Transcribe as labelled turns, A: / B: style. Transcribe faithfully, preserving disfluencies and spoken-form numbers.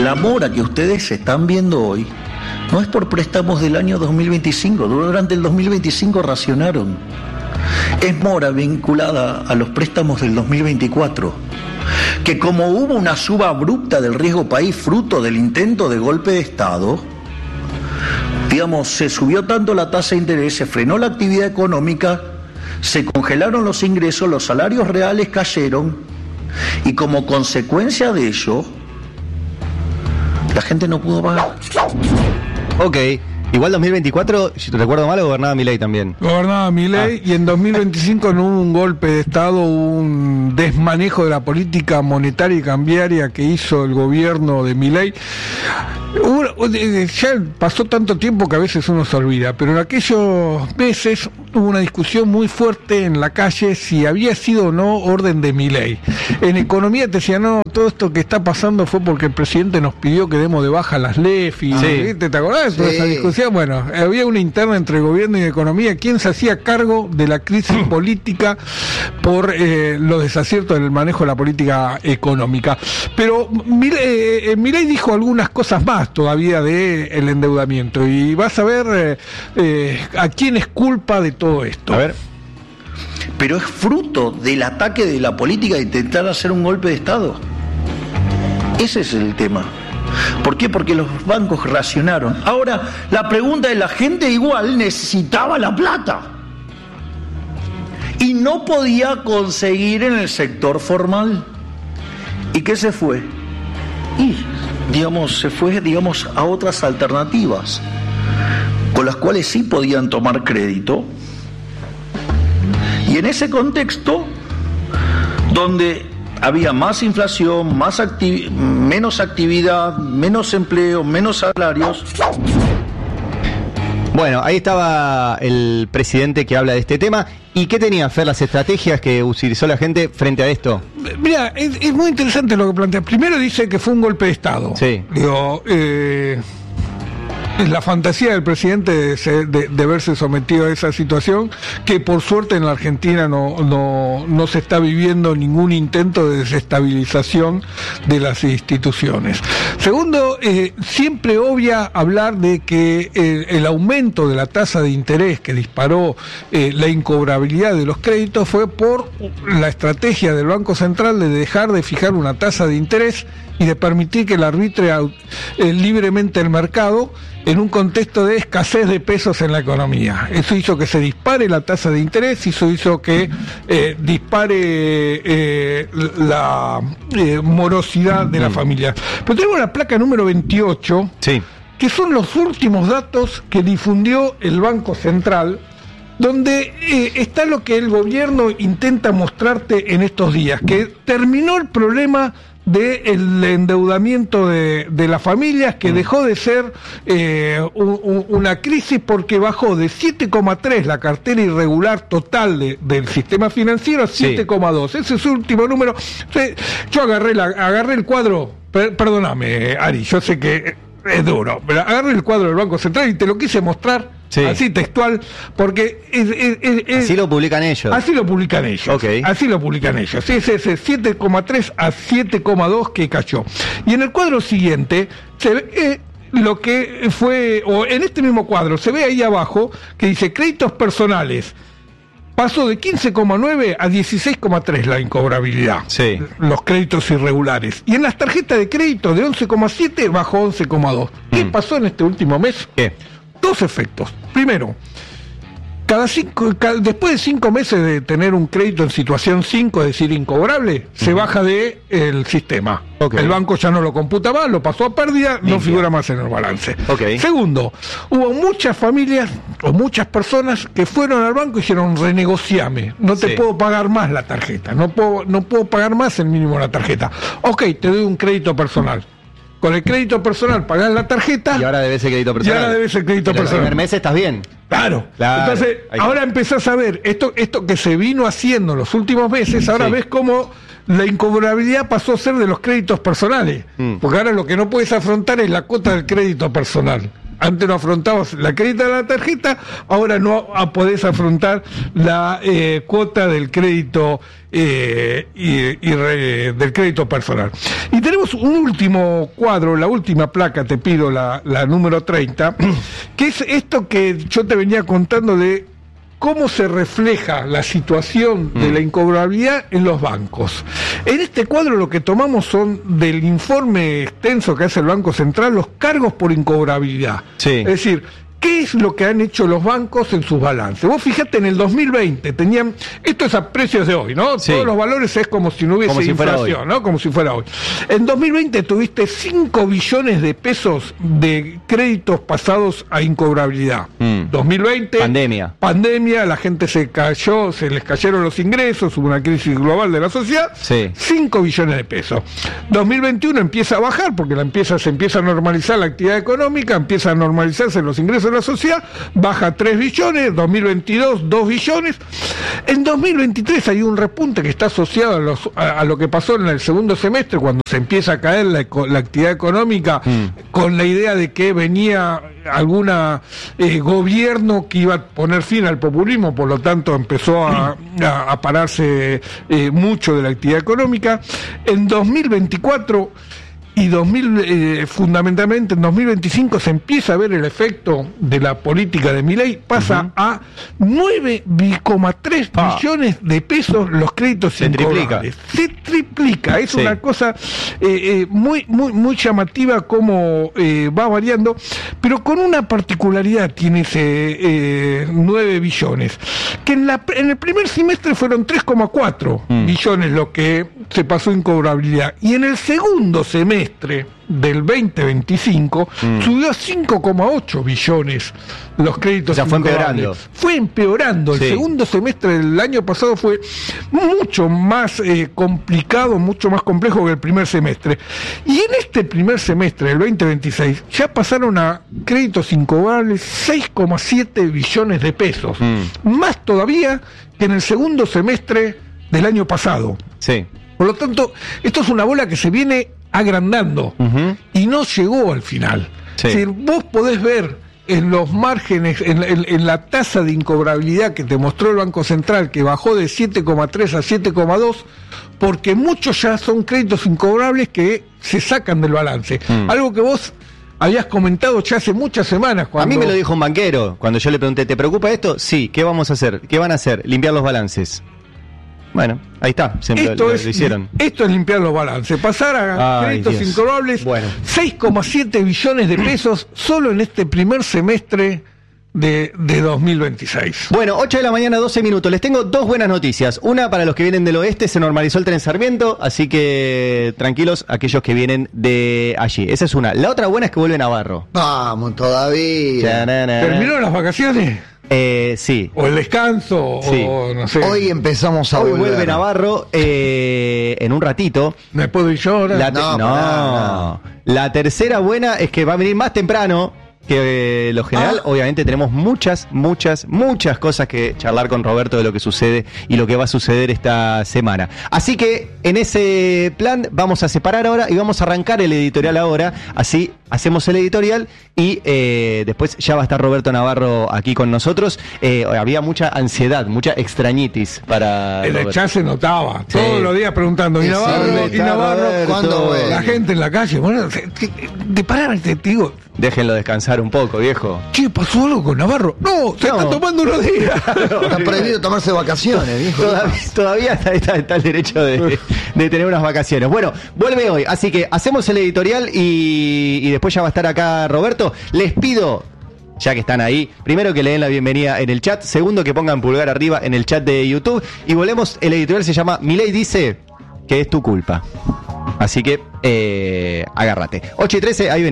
A: la mora que ustedes están viendo hoy no es por préstamos del año dos mil veinticinco, durante el dos mil veinticinco racionaron. Es mora vinculada a los préstamos del dos mil veinticuatro, que como hubo una suba abrupta del riesgo país fruto del intento de golpe de Estado, digamos, se subió tanto la tasa de interés, se frenó la actividad económica, se congelaron los ingresos, los salarios reales cayeron, y como consecuencia de ello, la gente no pudo pagar.
B: Ok, igual dos mil veinticuatro, si te recuerdo mal, gobernaba Milei también.
C: Gobernaba Milei, ah. Y en dos mil veinticinco no hubo un golpe de Estado, hubo un desmanejo de la política monetaria y cambiaria que hizo el gobierno de Milei. Ya pasó tanto tiempo que a veces uno se olvida, pero en aquellos meses hubo una discusión muy fuerte en la calle si había sido o no orden de Milei. En economía te decían, no, todo esto que está pasando fue porque el presidente nos pidió que demos de baja las L E F y, sí. ¿te, ¿te acordás de toda sí. esa discusión? Bueno, había una interna entre gobierno y economía, quién se hacía cargo de la crisis política por eh, los desaciertos del manejo de la política económica. Pero Milei, eh, Milei dijo algunas cosas más todavía de el endeudamiento, y vas a ver eh, eh, a quién es culpa de todo esto.
B: A ver.
A: Pero es fruto del ataque de la política de intentar hacer un golpe de Estado. Ese es el tema. ¿Por qué? Porque los bancos racionaron. Ahora, la pregunta es, la gente igual necesitaba la plata y no podía conseguir en el sector formal. ¿Y qué se fue? Y, digamos, se fue, digamos, a otras alternativas con las cuales sí podían tomar crédito. Y en ese contexto, donde había más inflación, más acti- menos actividad, menos empleo, menos salarios.
B: Bueno, ahí estaba el presidente que habla de este tema. ¿Y qué tenía, Fer, las estrategias que utilizó la gente frente a esto?
C: Mira, es, es muy interesante lo que plantea. Primero dice que fue un golpe de Estado.
B: Sí.
C: Digo, eh... la fantasía del presidente de, de, de verse sometido a esa situación, que por suerte en la Argentina no, no, no se está viviendo ningún intento de desestabilización de las instituciones. Segundo, eh, siempre obvia hablar de que el, el aumento de la tasa de interés que disparó eh, la incobrabilidad de los créditos fue por la estrategia del Banco Central de dejar de fijar una tasa de interés y de permitir que la arbitre eh, libremente el mercado en un contexto de escasez de pesos en la economía. Eso hizo que se dispare la tasa de interés, eso hizo que eh, dispare eh, la eh, morosidad de la familia. Pero tenemos la placa número veintiocho,
B: sí,
C: que son los últimos datos que difundió el Banco Central, donde eh, está lo que el gobierno intenta mostrarte en estos días, que terminó el problema del endeudamiento de, de las familias, que dejó de ser eh, un, un, una crisis porque bajó de siete coma tres la cartera irregular total de, del sistema financiero a siete coma dos. Sí. Ese es su último número. Yo agarré, la, agarré el cuadro, per, perdóname, Ari, yo sé que es duro, pero agarré el cuadro del Banco Central y te lo quise mostrar. Sí. Así textual, porque es, es, es, es,
B: así lo publican ellos.
C: Así lo publican ellos.
B: Okay.
C: Así lo publican ellos. Es ese siete coma tres a siete coma dos que cayó. Y en el cuadro siguiente se ve eh, lo que fue, o en este mismo cuadro se ve ahí abajo que dice créditos personales. Pasó de quince coma nueve a dieciséis coma tres la incobrabilidad.
B: Sí. Los
C: créditos irregulares. Y en las tarjetas de crédito de once coma siete bajó once coma dos. ¿Qué mm. pasó en este último mes?
B: ¿Qué?
C: Dos efectos. Primero, cada cinco, cada, después de cinco meses de tener un crédito en situación cinco, es decir, incobrable, uh-huh. se baja de el sistema. Okay. El banco ya no lo computa más, lo pasó a pérdida, Limpia. no figura más en el balance.
B: Okay.
C: Segundo, hubo muchas familias o muchas personas que fueron al banco y dijeron, renegociame, no te sí. puedo pagar más la tarjeta, no puedo, no puedo pagar más el mínimo de la tarjeta. Ok, te doy un crédito personal. Con el crédito personal pagás la tarjeta.
B: Y ahora debes el crédito personal.
C: Y ahora debes el crédito
B: Pero
C: personal.
B: El primer mes estás bien.
C: Claro.
B: claro.
C: Entonces,
B: Hay
C: ahora
B: que...
C: empezás a ver esto, esto que se vino haciendo en los últimos meses, ahora sí. ves cómo la incobrabilidad pasó a ser de los créditos personales. Mm. Porque ahora lo que no puedes afrontar es la cuota del crédito personal. antes no afrontabas la crédito de la tarjeta, ahora no podés afrontar la eh, cuota del crédito eh, y, y re, del crédito personal. Y tenemos un último cuadro, la última placa, te pido la, la número treinta, que es esto que yo te venía contando de cómo se refleja la situación de la incobrabilidad en los bancos. En este cuadro lo que tomamos son del informe extenso que hace el Banco Central los cargos por incobrabilidad.
B: Sí.
C: Es decir, ¿qué es lo que han hecho los bancos en sus balances? Vos fijate, en el dos mil veinte tenían, esto es a precios de hoy, ¿no?
B: Sí.
C: Todos los valores es como si no hubiese
B: Como si fuera
C: inflación,
B: hoy.
C: ¿no? Como si fuera hoy. En dos mil veinte tuviste cinco billones de pesos de créditos pasados a incobrabilidad.
B: Mm.
C: dos mil veinte
B: Pandemia.
C: Pandemia, la gente se cayó, se les cayeron los ingresos, hubo una crisis global de la sociedad.
B: Sí.
C: cinco billones de pesos. dos mil veintiuno empieza a bajar porque la empieza, se empieza a normalizar la actividad económica, empieza a normalizarse los ingresos de la sociedad, baja tres billones, dos mil veintidós dos billones. En dos mil veintitrés hay un repunte que está asociado a, los, a, a lo que pasó en el segundo semestre, cuando se empieza a caer la, la actividad económica, mm. con la idea de que venía alguna eh, gobierno que iba a poner fin al populismo, por lo tanto empezó a, a, a pararse eh, mucho de la actividad económica. En dos mil veinticuatro y dos mil, eh, fundamentalmente en dos mil veinticinco se empieza a ver el efecto de la política de Milei, pasa uh-huh. a nueve coma tres ah. billones de pesos los créditos
B: se triplica.
C: Se triplica, es sí. una cosa eh, eh, muy, muy, muy llamativa cómo eh, va variando, pero con una particularidad tiene ese eh, nueve billones, que en, la, en el primer semestre fueron tres coma cuatro mm. billones lo que se pasó en cobrabilidad, y en el segundo semestre del veinte veinticinco mm. subió a cinco coma ocho billones los créditos.
B: O sea, fue empeorando.
C: Fue empeorando. Sí. El segundo semestre del año pasado fue mucho más eh, complicado, mucho más complejo que el primer semestre. Y en este primer semestre del veinte veintiséis ya pasaron a créditos incobrables seis coma siete billones de pesos. Mm. Más todavía que en el segundo semestre del año pasado.
B: Sí.
C: Por lo tanto, esto es una bola que se viene agrandando uh-huh. y no llegó al final. Sí. Es decir, vos podés ver en los márgenes, en, en, en la tasa de incobrabilidad que te mostró el Banco Central, que bajó de siete coma tres a siete coma dos, porque muchos ya son créditos incobrables que se sacan del balance. Mm. Algo que vos habías comentado ya hace muchas semanas. Cuando...
B: A mí me lo dijo un banquero, cuando yo le pregunté, ¿te preocupa esto? Sí, ¿qué vamos a hacer? ¿Qué van a hacer? Limpiar los balances. Bueno, ahí está, se
C: esto,
B: lo,
C: es,
B: lo hicieron.
C: Esto es limpiar los balances, pasar a Ay, créditos Dios. incobrables, bueno. seis coma siete billones de pesos solo en este primer semestre de, de dos mil veintiséis.
B: Bueno, ocho de la mañana, doce minutos. Les tengo dos buenas noticias. Una, para los que vienen del oeste, se normalizó el tren Sarmiento, así que tranquilos aquellos que vienen de allí. Esa es una. La otra buena es que vuelve Navarro.
D: Vamos, todavía.
C: ¿Terminó las vacaciones?
B: Eh, sí.
C: O el descanso, sí. o no sé.
D: Hoy empezamos a
B: Hoy
D: volver.
B: vuelve Navarro eh, en un ratito.
C: ¿Me puedo ir yo ahora?
B: La te- no, no. no. La tercera buena es que va a venir más temprano que eh, lo general. Ah. Obviamente tenemos muchas, muchas, muchas cosas que charlar con Roberto de lo que sucede y lo que va a suceder esta semana. Así que en ese plan vamos a separar ahora y vamos a arrancar el editorial ahora. Así hacemos el editorial y eh, después ya va a estar Roberto Navarro aquí con nosotros. Eh, había mucha ansiedad, mucha extrañitis para
C: el
B: Roberto.
C: chat se notaba, sí. Todos los días preguntando, ¿y
D: Sí,
C: Navarro?
D: sí,
C: ¿Y Navarro?
D: ¿Cuándo vuelve?
C: La gente en la calle, bueno, te, te, te paraban, te, te digo...
B: Déjenlo descansar un poco, viejo.
C: Che, ¿pasó algo con Navarro? No, se no. está tomando unos días.
D: Está prohibido tomarse vacaciones, viejo.
B: Todavía, todavía está, está, está el derecho de, de tener unas vacaciones. Bueno, vuelve hoy, así que hacemos el editorial y, y después ya va a estar acá Roberto. Les pido, ya que están ahí, primero que le den la bienvenida en el chat, segundo que pongan pulgar arriba en el chat de YouTube y volvemos. El editorial se llama Milei dice que es tu culpa. Así que, eh, agárrate. ocho y trece, ahí ven.